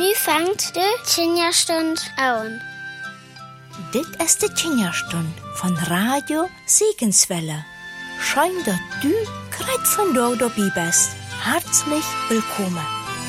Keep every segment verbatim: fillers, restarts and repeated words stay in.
Nu fängt de Kinderstund an. Dit ist die Kinderstund von Radio Segenswelle. Schön, dass du gerade von dort dabei bist. Herzlich willkommen.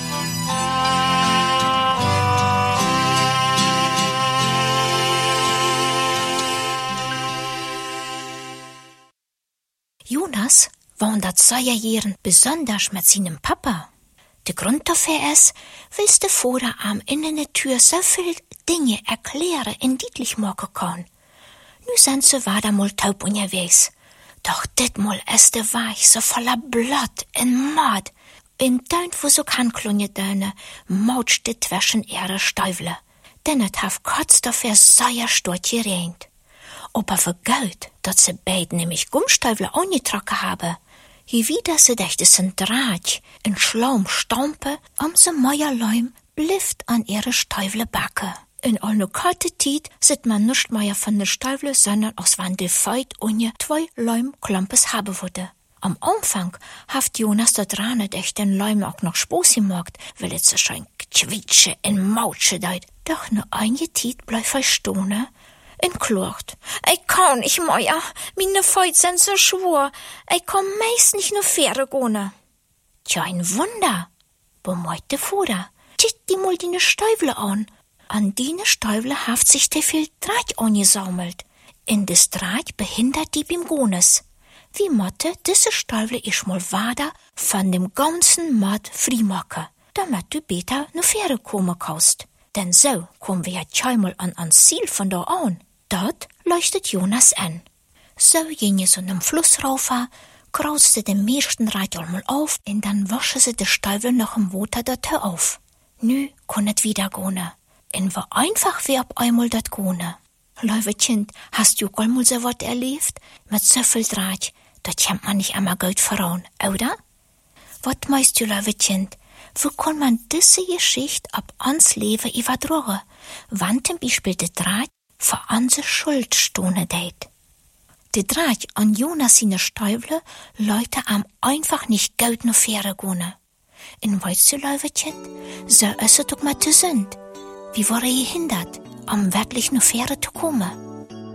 Jonas wandert seit Jahren besonders mit seinem Papa. Der Grund dafür ist, weil der Vater am in der Tür so viel Dinge erklären und deutlich machen kann. Nu sind sie weiter mal taub unterwegs. Doch ditmal ist der Weg so voller Blut und Mord. In deunt, wo so kann klunje döne, mautscht die zwischen ihre Stäuvle. Denn es hat kurz dafür sehr stark geregnet. Aber vergeut, dass sie beiden nämlich Gummstäuvle angetrocken haben. Hier wieder sie dächtesen Draht in Schlaum stampe, um sie Meierleim blieft an ihre Stäuvle backe. In all ne kurze Zeit sieht man nicht mehr von der Stäuvle, sondern aus wann die Feit unje zwei Leumklampes haben würde. Am Anfang haft Jonas da dran echt den Leim auch noch Spaß gemacht, weil es so schön quietsche und mautsche deit. Doch ne einige Zeit bleib er stehen und klagt. Ich kann nicht mehr, meine Feit sind so schwor, ich kann meist nicht nur Fähre gehen. Tja, ein Wunder, bemerkt der Vater. Titt die mal deine Stäuvle an. An deine Stäuvle haft sich der viel Draht angesammelt. In des Draht behindert die beim Gones. Wie motte diese Stäuvle ich mal weiter von dem ganzen Mord freimachen, damit du später ne Fähre kommen kannst. Denn so kommen wir ja zweimal an ans Ziel von da an. Dort leuchtet Jonas an. So ging es an dem Fluss rauf, krauzte den meisten Draht einmal auf und dann wasche sie die Stäuvle noch im Wasser dort auf. Nu kann es wieder gehen. Und war einfach wie ab einmal dort gehen. Liebe Kind, hast du einmal so was erlebt? Mit so viel Draht, das kommt man nicht einmal gut voran, oder? Was meinst du, liebe Kind? Wo kann man diese Geschichte ab ans Leben übertragen? Wann zum Beispiel der Draht für unsere Schuld stehen deit. Der Draht an Jonas seine Stäuvle Leute am einfach nicht gut noch Fähre gehen. Und weißt du, liebe Kind, so ist es doch mal zu sind. Wie war er gehindert, um wirklich noch Fähre zu kommen?